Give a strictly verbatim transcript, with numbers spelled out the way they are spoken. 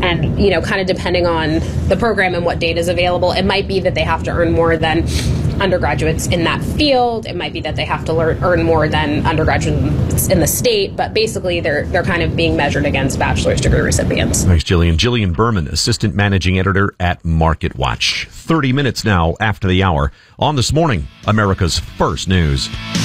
And, you know, kind of depending on the program and what data is available, it might be that they have to earn more than undergraduates in that field. It might be that they have to learn, earn more than undergraduates in the state. But basically, they're they're kind of being measured against bachelor's degree recipients. Thanks, Jillian. Jillian Berman, Assistant Managing Editor at Market Watch. thirty minutes now after the hour on This Morning, America's First News.